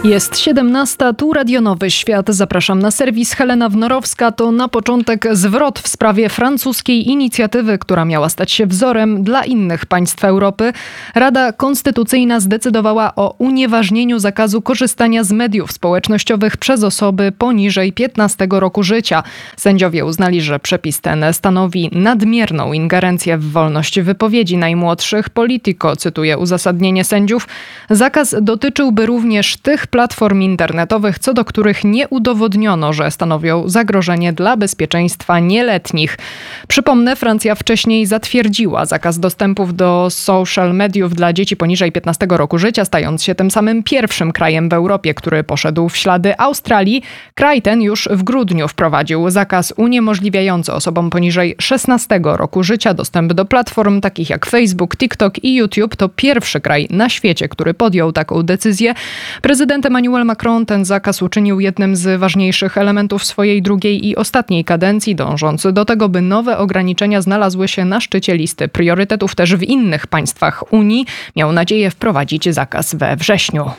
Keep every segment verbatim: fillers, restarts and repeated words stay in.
Jest siedemnasta, tu Radio Nowy Świat. Zapraszam na serwis. Helena Wnorowska. To na początek zwrot w sprawie francuskiej inicjatywy, która miała stać się wzorem dla innych państw Europy. Rada Konstytucyjna zdecydowała o unieważnieniu zakazu korzystania z mediów społecznościowych przez osoby poniżej piętnastego roku życia. Sędziowie uznali, że przepis ten stanowi nadmierną ingerencję w wolność wypowiedzi najmłodszych. Politico cytuje uzasadnienie sędziów. Zakaz dotyczyłby również tych platform internetowych, co do których nie udowodniono, że stanowią zagrożenie dla bezpieczeństwa nieletnich. Przypomnę, Francja wcześniej zatwierdziła zakaz dostępów do social mediów dla dzieci poniżej piętnastego roku życia, stając się tym samym pierwszym krajem w Europie, który poszedł w ślady Australii. Kraj ten już w grudniu wprowadził zakaz uniemożliwiający osobom poniżej szesnastego roku życia dostęp do platform takich jak Facebook, TikTok i YouTube. To pierwszy kraj na świecie, który podjął taką decyzję. Prezydent Emmanuel Macron ten zakaz uczynił jednym z ważniejszych elementów swojej drugiej i ostatniej kadencji, dążąc do tego, by nowe ograniczenia znalazły się na szczycie listy priorytetów też w innych państwach Unii. Miał nadzieję wprowadzić zakaz we wrześniu.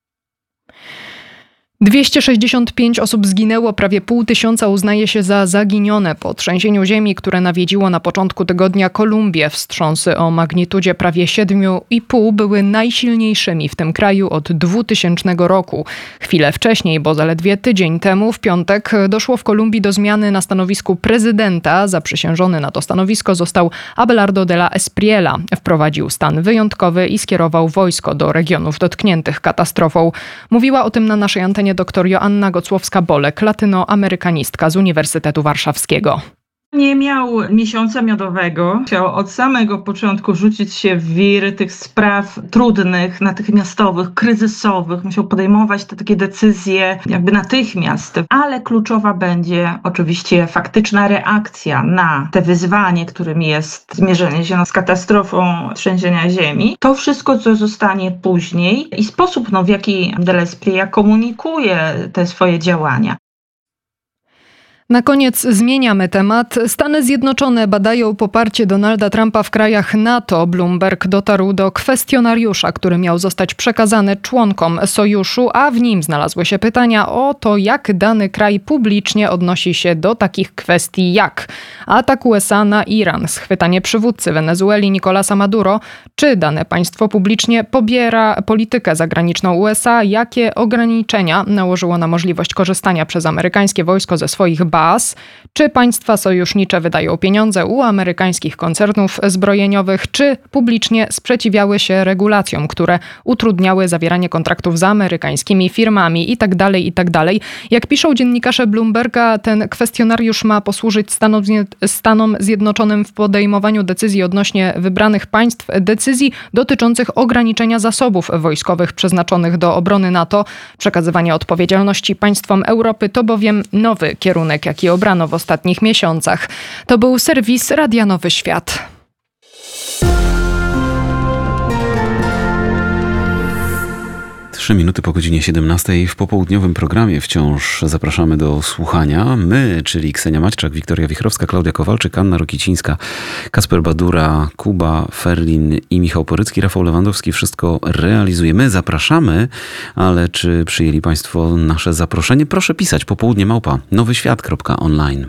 dwieście sześćdziesiąt pięć osób zginęło, prawie pół tysiąca uznaje się za zaginione po trzęsieniu ziemi, które nawiedziło na początku tygodnia Kolumbię. Wstrząsy o magnitudzie prawie siedem i pół były najsilniejszymi w tym kraju od dwutysięcznego roku. Chwilę wcześniej, bo zaledwie tydzień temu, w piątek, doszło w Kolumbii do zmiany na stanowisku prezydenta. Zaprzysiężony na to stanowisko został Abelardo de la Espriella. Wprowadził stan wyjątkowy i skierował wojsko do regionów dotkniętych katastrofą. Mówiła o tym na naszej antenie dr Joanna Gocłowska-Bolek, latynoamerykanistka z Uniwersytetu Warszawskiego. Nie miał miesiąca miodowego. Chciał od samego początku rzucić się w wir tych spraw trudnych, natychmiastowych, kryzysowych. Musiał podejmować te takie decyzje jakby natychmiast. Ale kluczowa będzie oczywiście faktyczna reakcja na te wyzwanie, którym jest zmierzenie się z katastrofą trzęsienia ziemi. To wszystko, co zostanie później i sposób, no, w jaki de la Espriella komunikuje te swoje działania. Na koniec zmieniamy temat. Stany Zjednoczone badają poparcie Donalda Trumpa w krajach NATO. Bloomberg dotarł do kwestionariusza, który miał zostać przekazany członkom sojuszu, a w nim znalazły się pytania o to, jak dany kraj publicznie odnosi się do takich kwestii jak atak U S A na Iran, schwytanie przywódcy Wenezueli Nicolasa Maduro, czy dane państwo publicznie pobiera politykę zagraniczną U S A, jakie ograniczenia nałożyło na możliwość korzystania przez amerykańskie wojsko ze swoich baz, czy państwa sojusznicze wydają pieniądze u amerykańskich koncernów zbrojeniowych, czy publicznie sprzeciwiały się regulacjom, które utrudniały zawieranie kontraktów z amerykańskimi firmami itd., itd. Jak piszą dziennikarze Bloomberga, ten kwestionariusz ma posłużyć Stanom, Stanom Zjednoczonym w podejmowaniu decyzji odnośnie wybranych państw, decyzji dotyczących ograniczenia zasobów wojskowych przeznaczonych do obrony NATO. Przekazywanie odpowiedzialności państwom Europy to bowiem nowy kierunek, jaki obrano w ostatnich miesiącach. To był serwis Radia Nowy Świat. Trzy minuty po godzinie siedemnastej w popołudniowym programie wciąż zapraszamy do słuchania. My, czyli Ksenia Maćczak, Wiktoria Wichrowska, Klaudia Kowalczyk, Anna Rokicińska, Kasper Badura, Kuba Ferlin i Michał Porycki, Rafał Lewandowski. Wszystko realizujemy. Zapraszamy, ale czy przyjęli Państwo nasze zaproszenie? Proszę pisać popołudnie małpa nowyświat kropka online.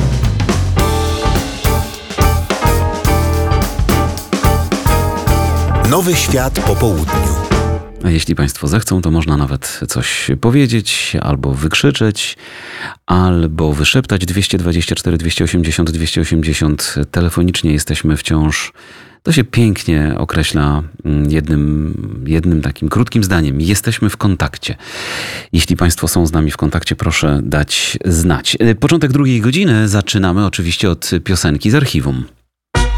Nowy Świat po południu. A jeśli Państwo zechcą, to można nawet coś powiedzieć, albo wykrzyczeć, albo wyszeptać. dwieście dwadzieścia cztery, dwieście osiemdziesiąt, dwieście osiemdziesiąt. Telefonicznie jesteśmy wciąż. To się pięknie określa jednym, jednym takim krótkim zdaniem. Jesteśmy w kontakcie. Jeśli Państwo są z nami w kontakcie, proszę dać znać. Początek drugiej godziny zaczynamy oczywiście od piosenki z archiwum.